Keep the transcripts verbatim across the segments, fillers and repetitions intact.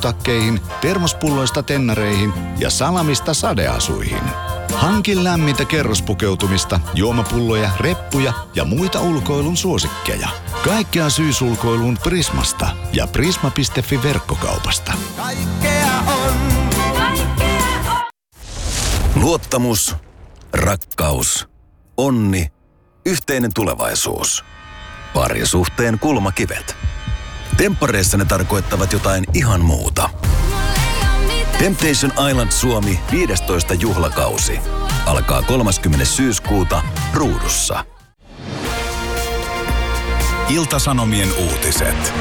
pikkutakkeihin, termospulloista tennareihin ja salamista sadeasuihin. Hankin lämmintä kerrospukeutumista, juomapulloja, reppuja ja muita ulkoilun suosikkeja. Kaikkea syysulkoiluun Prismasta ja prisma piste fi verkkokaupasta. Kaikkea on. Kaikkea on. Luottamus, rakkaus, onni, yhteinen tulevaisuus. Parisuhteen kulmakivet. Temppareissa ne tarkoittavat jotain ihan muuta. Temptation Island Suomi viidestoista juhlakausi. Alkaa kolmaskymmenes syyskuuta Ruudussa. Ilta-Sanomien uutiset.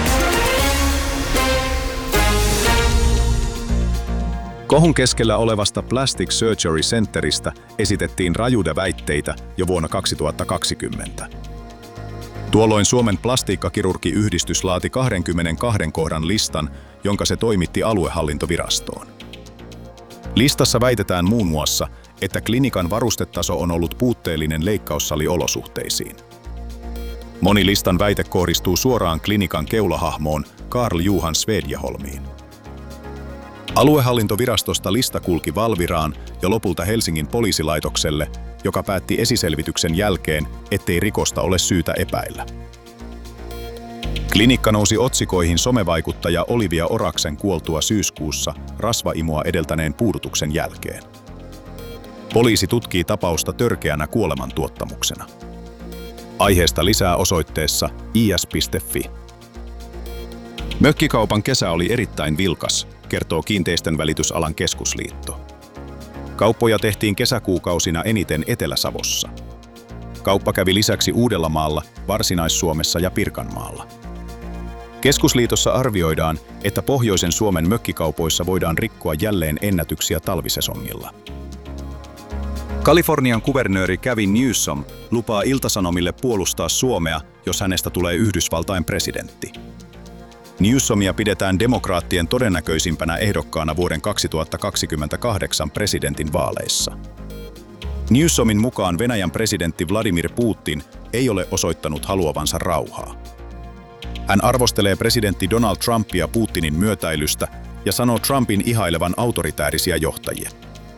Kohun keskellä olevasta Plastic Surgery Centeristä esitettiin rajuja väitteitä jo vuonna kaksituhattakaksikymmentä. Tuolloin Suomen plastiikkakirurgiyhdistys laati kaksikymmentäkaksi kohdan listan, jonka se toimitti aluehallintovirastoon. Listassa väitetään muun muassa, että klinikan varustetaso on ollut puutteellinen leikkaussaliolosuhteisiin. Moni listan väite kohdistuu suoraan klinikan keulahahmoon Karl Johan Svedjeholmiin. Aluehallintovirastosta lista kulki Valviraan ja lopulta Helsingin poliisilaitokselle, joka päätti esiselvityksen jälkeen, ettei rikosta ole syytä epäillä. Klinikka nousi otsikoihin somevaikuttaja Olivia Oraksen kuoltua syyskuussa rasvaimua edeltäneen puudutuksen jälkeen. Poliisi tutkii tapausta törkeänä kuolemantuottamuksena. Aiheesta lisää osoitteessa i s piste f i. Mökkikaupan kesä oli erittäin vilkas, kertoo Kiinteistönvälitysalan keskusliitto. Kauppoja tehtiin kesäkuukausina eniten Etelä-Savossa. Kauppa kävi lisäksi Uudellamaalla, Varsinais-Suomessa ja Pirkanmaalla. Keskusliitossa arvioidaan, että pohjoisen Suomen mökkikaupoissa voidaan rikkoa jälleen ennätyksiä talvisesongilla. Kalifornian kuvernööri Gavin Newsom lupaa Ilta-Sanomille puolustaa Suomea, jos hänestä tulee Yhdysvaltain presidentti. Newsomia pidetään demokraattien todennäköisimpänä ehdokkaana vuoden kaksituhattakaksikymmentäkahdeksan presidentin vaaleissa. Newsomin mukaan Venäjän presidentti Vladimir Putin ei ole osoittanut haluavansa rauhaa. Hän arvostelee presidentti Donald Trumpia Putinin myötäilystä ja sanoo Trumpin ihailevan autoritäärisiä johtajia.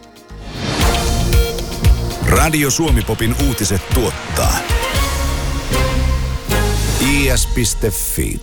Radio Suomi-popin uutiset tuottaa i s piste f i.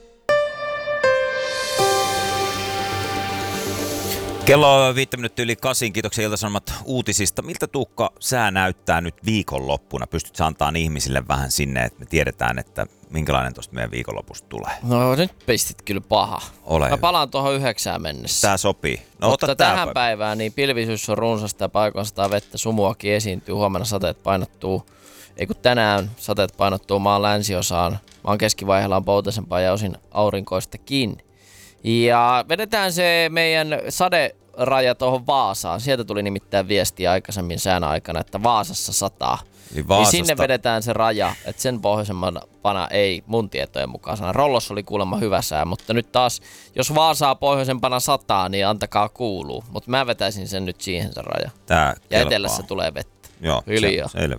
Kello on viittä minuuttia yli kasin. Kiitoksia Ilta-Sanomat uutisista. Miltä Tuukka sää näyttää nyt viikonloppuna? Pystytkö sä antaa ihmisille vähän sinne, että me tiedetään, että minkälainen tuosta meidän viikonlopusta tulee? No nyt pistit kyllä paha. Ole Mä hyvä. palaan tuohon yhdeksään mennessä. Tää sopii. No, Mutta ota tähän tää päivään niin pilvisyys on runsasta ja paikoin sataa vettä, sumuakin esiintyy. Huomenna sateet painottuu, ei kun tänään sateet painottuu maan länsiosaan. Maan keskivaiheella on poutasempaa ja osin aurinkoistakin. Ja vedetään se meidän saderaja tuohon Vaasaan. Sieltä tuli nimittäin viestiä aikaisemmin sään aikana, että Vaasassa sataa. Eli Vaasasta. Niin sinne vedetään se raja, että sen pohjoisempana ei mun tietojen mukaan sana. Rollossa oli kuulemma hyvä sää, mutta nyt taas, jos Vaasaa pohjoisempana sataa, niin antakaa kuuluu. Mutta mä vetäisin sen nyt siihen se raja. Tää ja etelässä tulee vettä. Joo, Hiljaa. selvä.